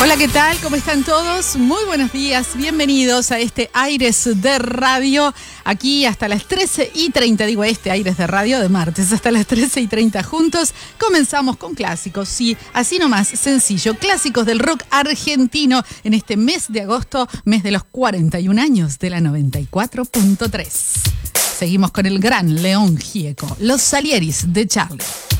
Hola, ¿qué tal? ¿Cómo están todos? Muy buenos días, bienvenidos a este Aires de Radio, aquí hasta las 13:30, digo Aires de Radio de martes, hasta las 13:30 juntos. Comenzamos con clásicos, sí, así nomás, sencillo, clásicos del rock argentino en este mes de agosto, mes de los 41 años de la 94.3. Seguimos con el gran León Gieco, Los Salieris de Charlie.